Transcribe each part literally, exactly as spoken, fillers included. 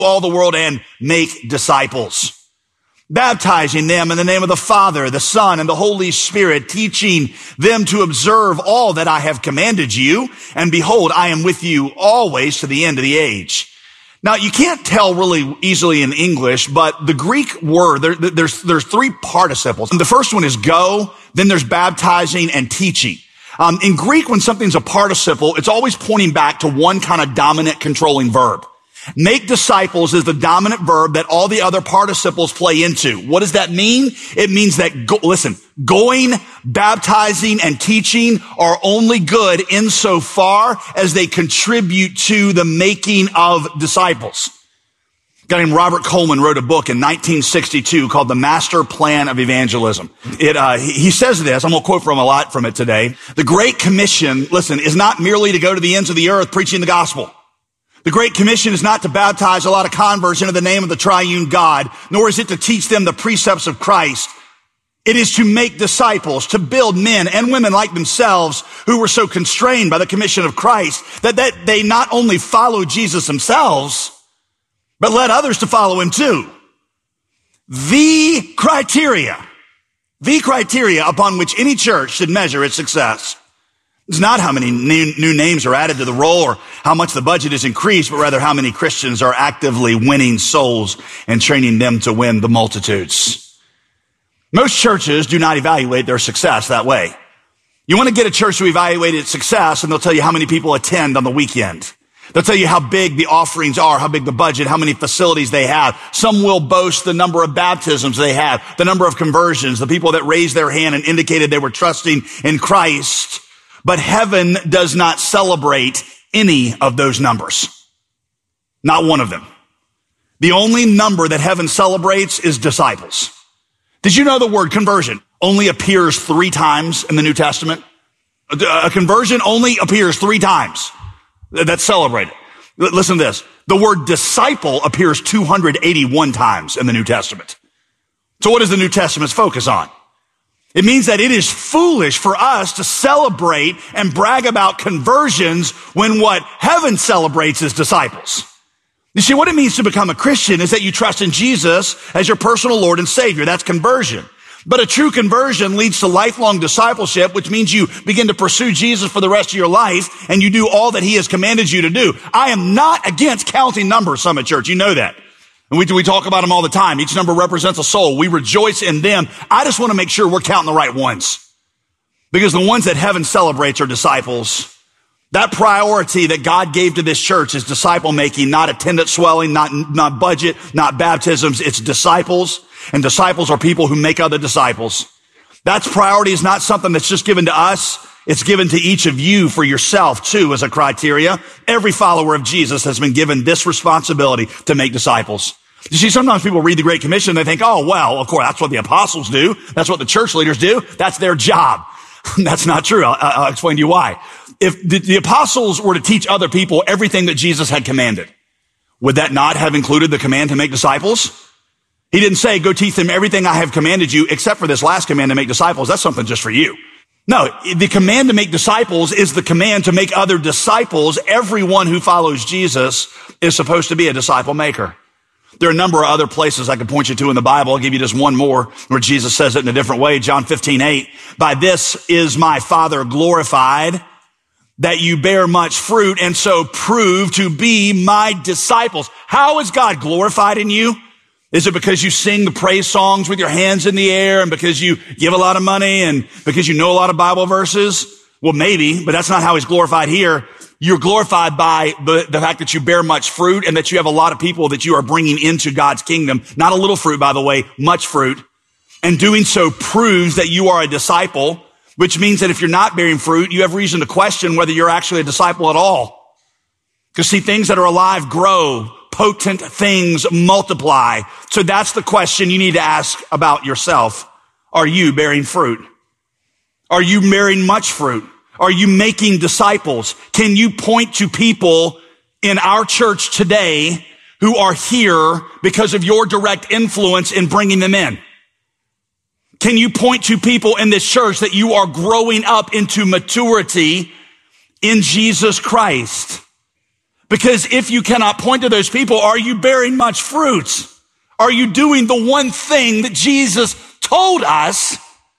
all the world and make disciples, baptizing them in the name of the Father, the Son, and the Holy Spirit, teaching them to observe all that I have commanded you. And behold, I am with you always to the end of the age. Now, you can't tell really easily in English, but the Greek word, there, there's, there's three participles. And the first one is go, then there's baptizing and teaching. Um, in Greek, when something's a participle, it's always pointing back to one kind of dominant controlling verb. Make disciples is the dominant verb that all the other participles play into. What does that mean? It means that, go, listen, going, baptizing, and teaching are only good insofar as they contribute to the making of disciples. A guy named Robert Coleman wrote a book in nineteen sixty-two called The Master Plan of Evangelism. It, uh, he says this, I'm going to quote from a lot from it today. The Great Commission, listen, is not merely to go to the ends of the earth preaching the gospel. The Great Commission is not to baptize a lot of converts into the name of the triune God, nor is it to teach them the precepts of Christ. It is to make disciples, to build men and women like themselves who were so constrained by the commission of Christ that, that they not only follow Jesus themselves, but led others to follow him too. The criteria, the criteria upon which any church should measure its success it's not how many new, new names are added to the roll or how much the budget is increased, but rather how many Christians are actively winning souls and training them to win the multitudes. Most churches do not evaluate their success that way. You want to get a church to evaluate its success, and they'll tell you how many people attend on the weekend. They'll tell you how big the offerings are, how big the budget, how many facilities they have. Some will boast the number of baptisms they have, the number of conversions, the people that raised their hand and indicated they were trusting in Christ. But heaven does not celebrate any of those numbers. Not one of them. The only number that heaven celebrates is disciples. Did you know the word conversion only appears three times in the New Testament? A conversion only appears three times. That's celebrated. Listen to this. The word disciple appears two hundred eighty-one times in the New Testament. So what does the New Testament focus on? It means that it is foolish for us to celebrate and brag about conversions when what heaven celebrates is disciples. You see, what it means to become a Christian is that you trust in Jesus as your personal Lord and Savior. That's conversion. But a true conversion leads to lifelong discipleship, which means you begin to pursue Jesus for the rest of your life and you do all that he has commanded you to do. I am not against counting numbers, Summit Church. You know that. And we, we talk about them all the time. Each number represents a soul. We rejoice in them. I just want to make sure we're counting the right ones. Because the ones that heaven celebrates are disciples. That priority that God gave to this church is disciple making, not attendance swelling, not, not budget, not baptisms. It's disciples. And disciples are people who make other disciples. That's priority is not something that's just given to us. It's given to each of you for yourself too as a criteria. Every follower of Jesus has been given this responsibility to make disciples. You see, sometimes people read the Great Commission and they think, oh, well, of course, that's what the apostles do. That's what the church leaders do. That's their job. That's not true. I'll, I'll explain to you why. If the, the apostles were to teach other people everything that Jesus had commanded, would that not have included the command to make disciples? He didn't say, go teach them everything I have commanded you, except for this last command to make disciples. That's something just for you. No, the command to make disciples is the command to make other disciples. Everyone who follows Jesus is supposed to be a disciple maker. There are a number of other places I could point you to in the Bible. I'll give you just one more where Jesus says it in a different way. John fifteen eight. By this is my Father glorified, that you bear much fruit and so prove to be my disciples. How is God glorified in you? Is it because you sing the praise songs with your hands in the air and because you give a lot of money and because you know a lot of Bible verses? Well, maybe, but that's not how he's glorified here. You're glorified by the, the fact that you bear much fruit and that you have a lot of people that you are bringing into God's kingdom. Not a little fruit, by the way, much fruit. And doing so proves that you are a disciple, which means that if you're not bearing fruit, you have reason to question whether you're actually a disciple at all. Because see, things that are alive grow. Potent things multiply. So that's the question you need to ask about yourself. Are you bearing fruit? Are you bearing much fruit? Are you making disciples? Can you point to people in our church today who are here because of your direct influence in bringing them in? Can you point to people in this church that you are growing up into maturity in Jesus Christ? Because if you cannot point to those people, are you bearing much fruit? Are you doing the one thing that Jesus told us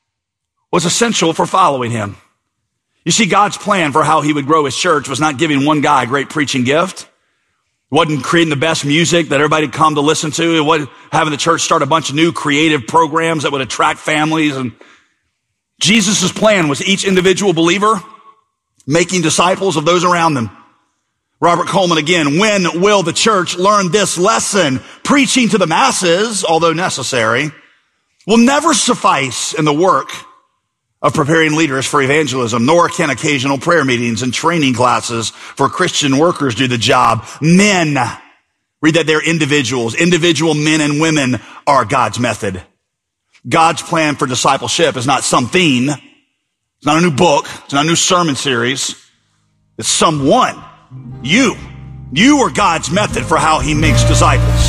was essential for following him? You see, God's plan for how he would grow his church was not giving one guy a great preaching gift. It wasn't creating the best music that everybody would come to listen to. It wasn't having the church start a bunch of new creative programs that would attract families. And Jesus' plan was each individual believer making disciples of those around them. Robert Coleman again, when will the church learn this lesson? Preaching to the masses, although necessary, will never suffice in the work of preparing leaders for evangelism, nor can occasional prayer meetings and training classes for Christian workers do the job. Men, read that they're individuals. Individual men and women are God's method. God's plan for discipleship is not something. It's not a new book. It's not a new sermon series. It's someone. You. You are God's method for how he makes disciples.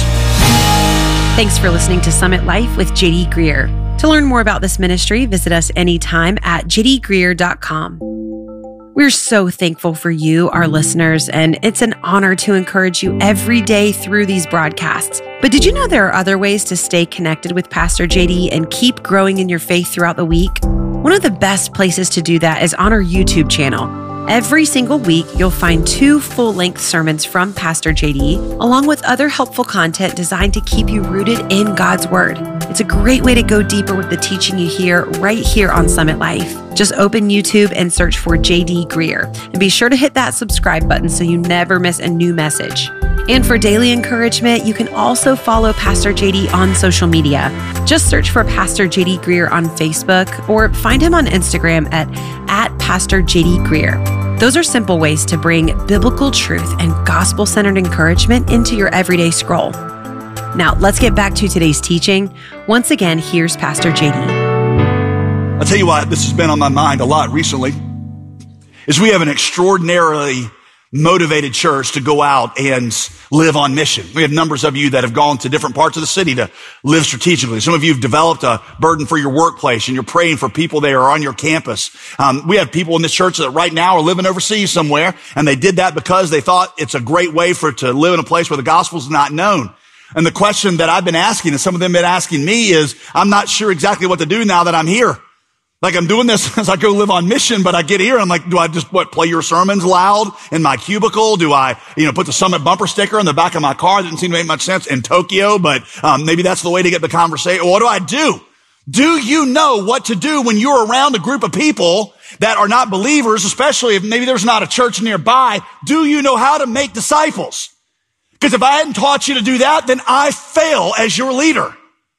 Thanks for listening to Summit Life with J D Greear. To learn more about this ministry, visit us anytime at j d greear dot com. We're so thankful for you, our listeners, and it's an honor to encourage you every day through these broadcasts. But did you know there are other ways to stay connected with Pastor J D and keep growing in your faith throughout the week? One of the best places to do that is on our YouTube channel. Every single week, you'll find two full-length sermons from Pastor J D, along with other helpful content designed to keep you rooted in God's Word. It's a great way to go deeper with the teaching you hear right here on Summit Life. Just open YouTube and search for J D Greear, and be sure to hit that subscribe button so you never miss a new message. And for daily encouragement, you can also follow Pastor J D on social media. Just search for Pastor J D Greear on Facebook or find him on Instagram at, at Pastor J D Greear. Those are simple ways to bring biblical truth and gospel-centered encouragement into your everyday scroll. Now, let's get back to today's teaching. Once again, here's Pastor J D. I'll tell you why this has been on my mind a lot recently, is we have an extraordinarily motivated church to go out and live on mission. We have numbers of you that have gone to different parts of the city to live strategically. Some of you have developed a burden for your workplace and you're praying for people there on your campus. Um, we have people in this church that right now are living overseas somewhere, and they did that because they thought it's a great way for to live in a place where the gospel is not known. And the question that I've been asking, and some of them have been asking me, is I'm not sure exactly what to do now that I'm here. Like, I'm doing this as I go live on mission, but I get here and I'm like, do I just, what, play your sermons loud in my cubicle? Do I, you know, put the Summit bumper sticker on the back of my car? That didn't seem to make much sense in Tokyo, but um, maybe that's the way to get the conversation. What do I do? Do you know what to do when you're around a group of people that are not believers, especially if maybe there's not a church nearby? Do you know how to make disciples? Because if I hadn't taught you to do that, then I fail as your leader.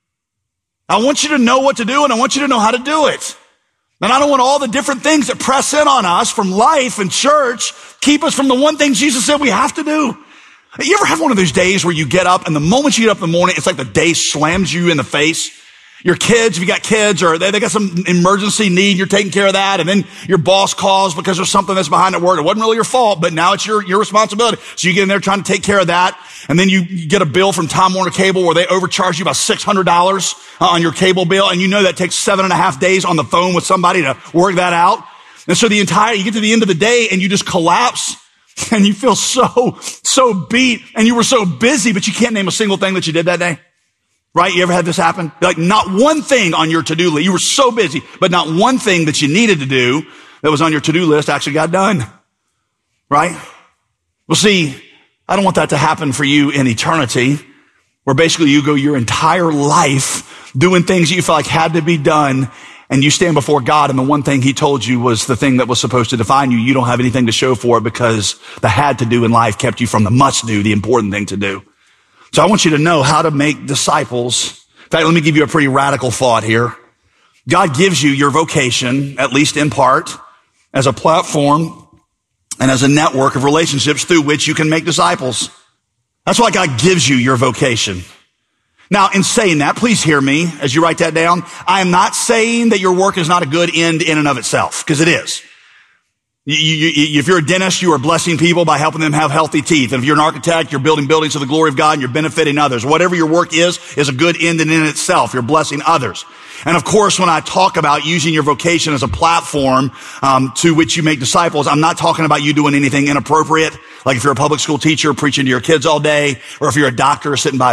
I want you to know what to do, and I want you to know how to do it. And I don't want all the different things that press in on us from life and church keep us from the one thing Jesus said we have to do. You ever have one of those days where you get up and the moment you get up in the morning, it's like the day slams you in the face? Your kids, if you got kids, or they, they got some emergency need, you're taking care of that, and then your boss calls because there's something that's behind the word. It wasn't really your fault, but now it's your, your responsibility. So you get in there trying to take care of that, and then you, you get a bill from Time Warner Cable where they overcharge you about six hundred dollars on your cable bill, and you know that takes seven and a half days on the phone with somebody to work that out. And so the entire, you get to the end of the day and you just collapse, and you feel so, so beat, and you were so busy, but you can't name a single thing that you did that day. Right? You ever had this happen? Like, not one thing on your to-do list. You were so busy, but not one thing that you needed to do that was on your to-do list actually got done. Right? Well, see, I don't want that to happen for you in eternity, where basically you go your entire life doing things that you felt like had to be done, and you stand before God, and the one thing he told you was the thing that was supposed to define you. You don't have anything to show for it because the had to do in life kept you from the must do, the important thing to do. So I want you to know how to make disciples. In fact, let me give you a pretty radical thought here. God gives you your vocation, at least in part, as a platform and as a network of relationships through which you can make disciples. That's why God gives you your vocation. Now, in saying that, please hear me as you write that down. I am not saying that your work is not a good end in and of itself, because it is. You, you, if you're a dentist, you are blessing people by helping them have healthy teeth. And if you're an architect, you're building buildings to the glory of God and you're benefiting others. Whatever your work is, is a good end in and in itself. You're blessing others. And of course, when I talk about using your vocation as a platform um, to which you make disciples, I'm not talking about you doing anything inappropriate. Like if you're a public school teacher preaching to your kids all day, or if you're a doctor sitting by